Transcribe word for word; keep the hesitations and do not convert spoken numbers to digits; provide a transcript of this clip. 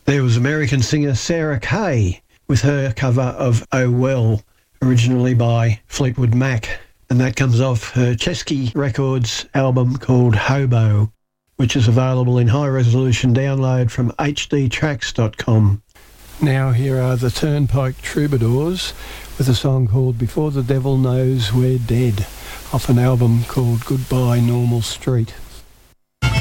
There was American singer Sarah Kay with her cover of Oh Well, originally by Fleetwood Mac, and that comes off her Chesky Records album called Hobo, which is available in high-resolution download from h d tracks dot com. Now here are the Turnpike Troubadours with a song called Before the Devil Knows We're Dead, off an album called Goodbye Normal Street.